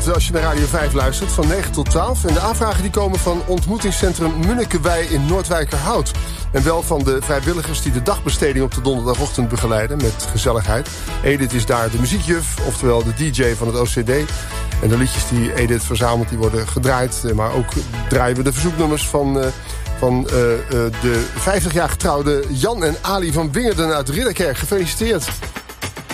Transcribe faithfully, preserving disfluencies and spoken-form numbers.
avond als je naar Radio vijf luistert, van negen tot twaalf. En de aanvragen die komen van ontmoetingscentrum Munnikewei in Noordwijkerhout. En wel van de vrijwilligers die de dagbesteding op de donderdagochtend begeleiden met gezelligheid. Edith is daar de muziekjuf, oftewel de D J van het O C D. En de liedjes die Edith verzamelt, die worden gedraaid. Maar ook draaien we de verzoeknummers van... Uh, van uh, uh, de vijftig jaar getrouwde Jan en Ali van Wingerden uit Ridderkerk. Gefeliciteerd.